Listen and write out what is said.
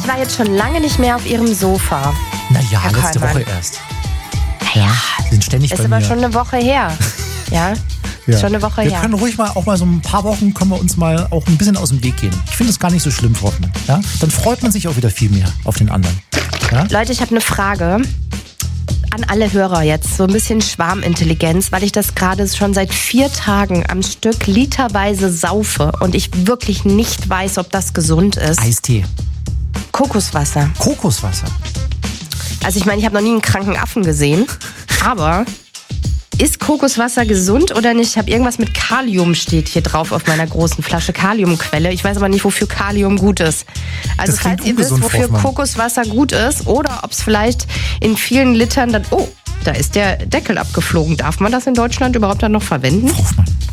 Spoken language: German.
war jetzt schon lange nicht mehr auf Ihrem Sofa. Naja, Herr letzte Kollmann. Woche erst. Naja, Sie sind ständig ist bei aber mir. schon eine Woche her. Ja, Ja. schon eine Woche wir her. können ruhig mal, auch mal so ein paar Wochen, können wir uns mal auch ein bisschen aus dem Weg gehen. Ich finde es gar nicht so schlimm, Frau Hoffmann. Ja? Dann freut man sich auch wieder viel mehr auf den anderen. Ja? Leute, ich habe eine Frage an alle Hörer jetzt. So ein bisschen Schwarmintelligenz, weil ich das gerade schon seit 4 Tagen am Stück literweise saufe und ich wirklich nicht weiß, ob das gesund ist. Eistee. Kokoswasser. Kokoswasser. Also ich meine, ich habe noch nie einen kranken Affen gesehen, aber ist Kokoswasser gesund oder nicht? Ich habe irgendwas mit Kalium steht hier drauf auf meiner großen Flasche. Kaliumquelle. Ich weiß aber nicht, wofür Kalium gut ist. Also Das klingt falls ihr wisst, ungesund, wofür Frau Hoffmann. Kokoswasser gut ist oder ob es vielleicht in vielen Litern dann... Oh, da ist der Deckel abgeflogen. Darf man das in Deutschland überhaupt dann noch verwenden? Frau Hoffmann,